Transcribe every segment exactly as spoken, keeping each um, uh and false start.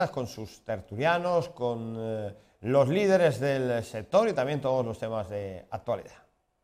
con sus tertulianos, con eh, los líderes del sector y también todos los temas de actualidad.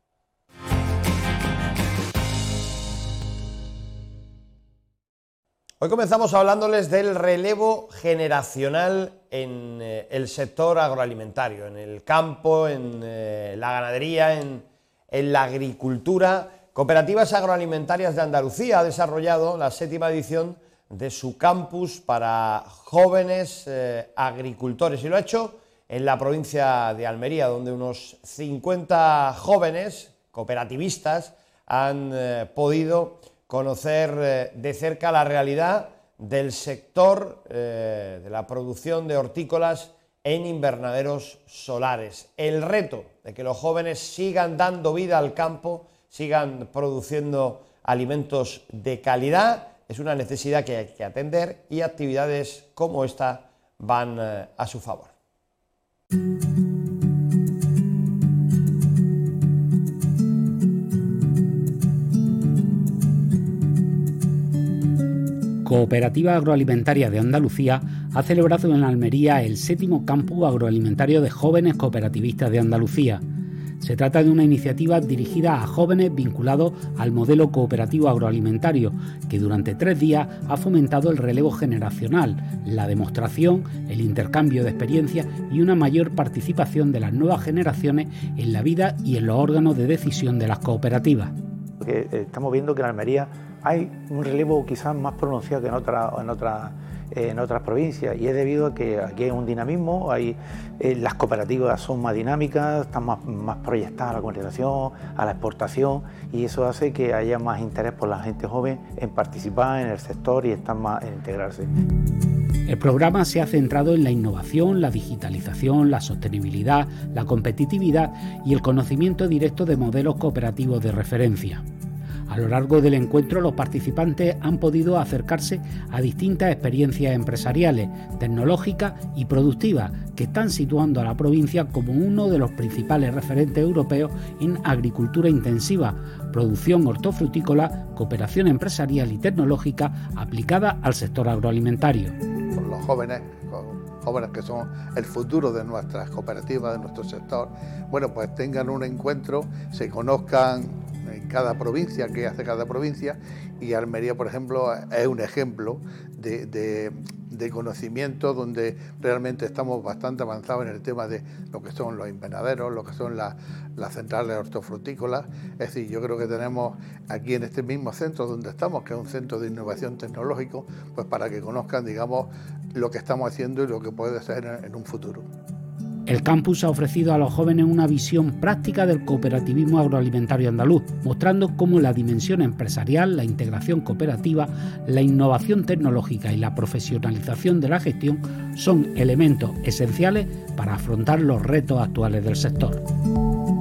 Hoy comenzamos hablándoles del relevo generacional en eh, el sector agroalimentario, en el campo, en eh, la ganadería, en, en la agricultura. Cooperativas Agroalimentarias de Andalucía ha desarrollado la séptima edición de su campus para jóvenes eh, agricultores y lo ha hecho en la provincia de Almería, donde unos cincuenta jóvenes cooperativistas han eh, podido conocer eh, de cerca la realidad del sector eh, de la producción de hortícolas en invernaderos solares. El reto de que los jóvenes sigan dando vida al campo, sigan produciendo alimentos de calidad, es una necesidad que hay que atender y actividades como esta van eh, a su favor. Cooperativa Agroalimentaria de Andalucía ha celebrado en Almería el séptimo campus agroalimentario de jóvenes cooperativistas de Andalucía. Se trata de una iniciativa dirigida a jóvenes vinculados al modelo cooperativo agroalimentario, que durante tres días ha fomentado el relevo generacional, la demostración, el intercambio de experiencias y una mayor participación de las nuevas generaciones en la vida y en los órganos de decisión de las cooperativas. Estamos viendo que en Almería hay un relevo quizás más pronunciado que en otras en otra, en otras provincias y es debido a que aquí hay un dinamismo, hay, eh, las cooperativas son más dinámicas, están más, más proyectadas a la comercialización, a la exportación y eso hace que haya más interés por la gente joven en participar en el sector y estar más en integrarse. El programa se ha centrado en la innovación, la digitalización, la sostenibilidad, la competitividad y el conocimiento directo de modelos cooperativos de referencia. A lo largo del encuentro, los participantes han podido acercarse a distintas experiencias empresariales, tecnológicas y productivas que están situando a la provincia como uno de los principales referentes europeos en agricultura intensiva, producción hortofrutícola, cooperación empresarial y tecnológica aplicada al sector agroalimentario. Con los jóvenes, con jóvenes que son el futuro de nuestras cooperativas, de nuestro sector, bueno, pues tengan un encuentro, se conozcan en cada provincia, qué hace cada provincia, y Almería, por ejemplo, es un ejemplo de, de, de conocimiento donde realmente estamos bastante avanzados en el tema de lo que son los invernaderos, lo que son las, las centrales hortofrutícolas. Es decir, yo creo que tenemos aquí en este mismo centro donde estamos, que es un centro de innovación tecnológico, pues para que conozcan, digamos, lo que estamos haciendo y lo que puede ser en, en un futuro. El campus ha ofrecido a los jóvenes una visión práctica del cooperativismo agroalimentario andaluz, mostrando cómo la dimensión empresarial, la integración cooperativa, la innovación tecnológica y la profesionalización de la gestión son elementos esenciales para afrontar los retos actuales del sector.